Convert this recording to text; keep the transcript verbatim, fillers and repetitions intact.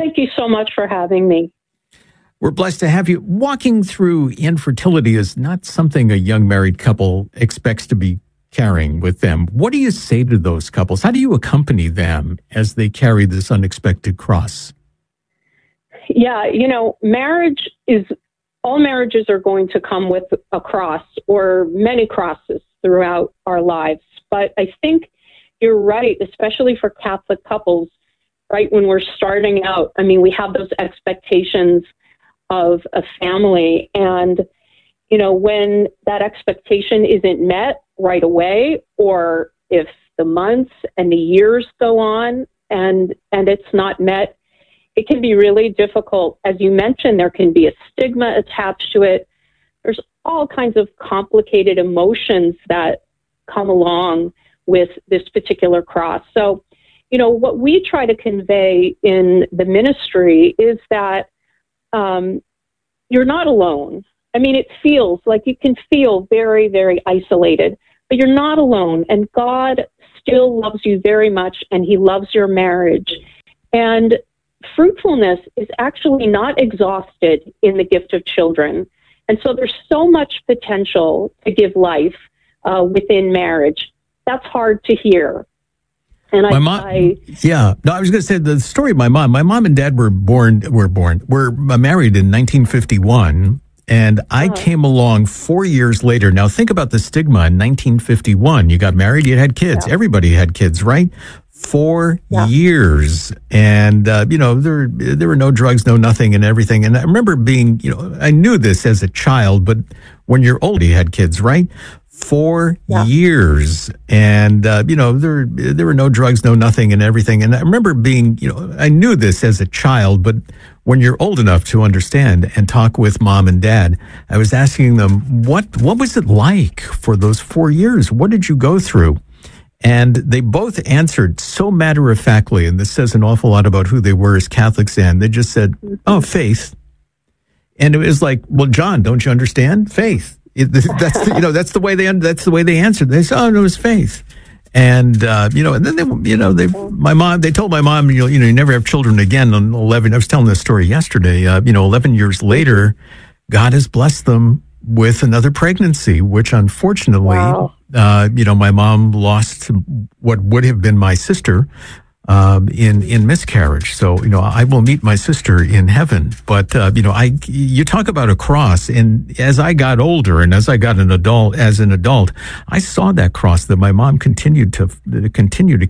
Thank you so much for having me. We're blessed to have you. Walking through infertility is not something a young married couple expects to be carrying with them. What do you say to those couples? How do you accompany them as they carry this unexpected cross? Yeah, you know, marriage is, all marriages are going to come with a cross or many crosses throughout our lives. But I think you're right, especially for Catholic couples, right? When we're starting out, I mean, we have those expectations of a family. And, you know, when that expectation isn't met right away, or if the months and the years go on and, and it's not met, it can be really difficult. As you mentioned, there can be a stigma attached to it. There's all kinds of complicated emotions that come along with this particular cross. So, you know, what we try to convey in the ministry is that um, you're not alone. I mean, it feels like you can feel very, very isolated, but you're not alone. And God still loves you very much, and he loves your marriage. And fruitfulness is actually not exhausted in the gift of children. And so there's so much potential to give life uh, within marriage. That's hard to hear. And my I, mom, I, yeah, no, I was going to say the story of my mom. My mom and dad were born, were born, were married in nineteen fifty-one, and I uh, came along four years later. Now think about the stigma in nineteen fifty-one. You got married, you had kids. Yeah. Everybody had kids, right? Four yeah. years, and uh, you know there there were no drugs, no nothing, and everything. And I remember being, you know, I knew this as a child, but when you're old, you had kids, right? Four yeah. years, and uh, you know there there were no drugs, no nothing, and everything. And I remember being, you know, I knew this as a child, but when you're old enough to understand and talk with mom and dad, I was asking them, what what was it like for those four years? What did you go through? And they both answered so matter-of-factly, and this says an awful lot about who they were as Catholics, and they just said, oh, faith. And it was like, well, John, don't you understand? Faith. It, that's the, you know that's the way they that's the way they answered. They said, oh, no, it was faith. And uh, you know, and then they, you know, they my mom they told my mom, you know, you know, you never have children again. On eleven, I was telling this story yesterday. Uh, you know, eleven years later, God has blessed them with another pregnancy, which unfortunately, wow. uh, you know, my mom lost what would have been my sister um, in in miscarriage. So, you know, I will meet my sister in heaven. But uh, you know, I you talk about a cross, and as I got older, and as I got an adult, as an adult, I saw that cross that my mom continued to continue to